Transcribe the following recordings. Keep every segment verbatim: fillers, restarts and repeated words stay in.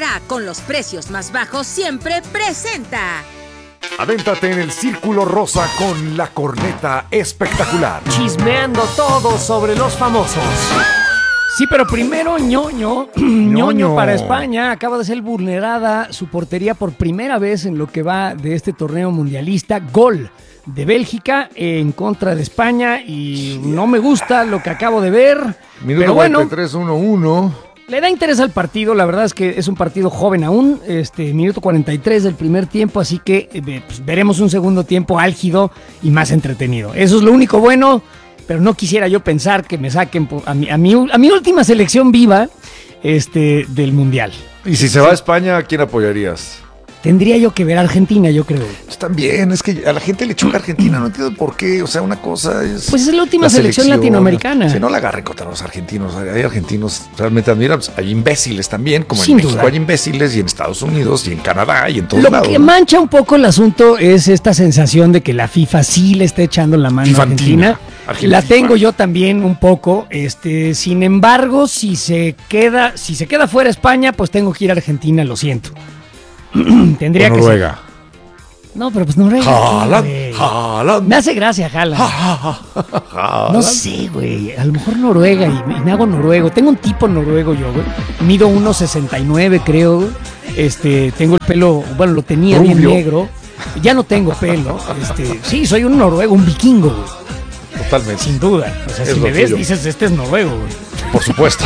Soriana, con los precios más bajos siempre presenta. Adéntrate en el Círculo Rosa con la corneta espectacular. Chismeando todo sobre los famosos. Sí, pero primero ñoño, ñoño para España. Acaba de ser vulnerada su portería por primera vez en lo que va de este torneo mundialista. Gol de Bélgica en contra de España y no me gusta lo que acabo de ver. Minuto pero bueno, cuarenta y tres, uno uno. Le da interés al partido, la verdad es que es un partido joven aún, este minuto cuarenta y tres del primer tiempo, así que eh, pues, veremos un segundo tiempo álgido y más entretenido. Eso es lo único bueno, pero no quisiera yo pensar que me saquen por, a, mi, a, mi, a mi última selección viva este, del Mundial. Y si se va a España, ¿a quién apoyarías? Tendría yo que ver a Argentina, yo creo. Pues también, es que a la gente le choca Argentina, no entiendo por qué. O sea, una cosa es. Pues es la última la selección, selección latinoamericana. Si no la agarren contra los argentinos, hay argentinos realmente admirables. Hay imbéciles también, como Sin en México duda. hay imbéciles, y en Estados Unidos, y en Canadá, y en todos Lo lados. que ¿no? mancha un poco el asunto es esta sensación de que la FIFA sí le está echando la mano a Fifantina. Argentina. Argentina. La tengo yo también un poco. Este, sin embargo, si se queda, si se queda fuera España, pues tengo que ir a Argentina, lo siento. Tendría O que Noruega. ser. No, pero pues Noruega. Haaland, güey. Haaland. Me hace gracia Haaland. Haaland. No sé, güey. A lo mejor Noruega y, y me hago noruego. Tengo un tipo noruego yo, güey. Mido uno sesenta y nueve, creo. Este, tengo el pelo, bueno, lo tenía bien Rubio. negro. Ya no tengo pelo. Este, sí, soy un noruego, un vikingo, güey. Totalmente. Sin duda. O sea, Es si lo me ves, tuyo. dices, este es noruego, güey. Por supuesto.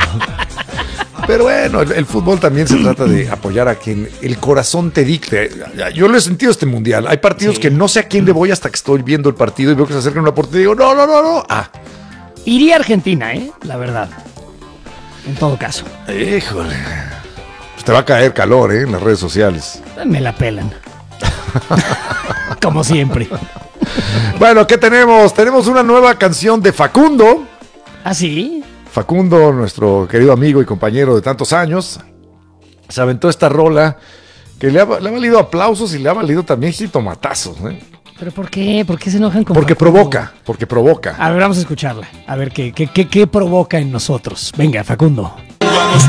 Pero bueno, el, el fútbol también se trata de apoyar a quien el corazón te dicte. Yo lo he sentido este mundial. Hay partidos Sí. que no sé a quién le voy hasta que estoy viendo el partido y veo que se acercan a una portería y digo, no, no, no, no. Ah, Iría a Argentina, ¿eh? La verdad. En todo caso. híjole. Pues te va a caer calor, ¿eh? En las redes sociales. Me la pelan. Como siempre. Bueno, ¿qué tenemos? Tenemos una nueva canción de Facundo. ¿Ah, sí? Facundo, nuestro querido amigo y compañero de tantos años, se aventó esta rola que le ha, le ha valido aplausos y le ha valido también jitomatazos, ¿eh? ¿Pero por qué? ¿Por qué se enojan con Porque Facundo? provoca, porque provoca. A ver, vamos a escucharla. A ver qué, qué, qué, qué provoca en nosotros. Venga, Facundo.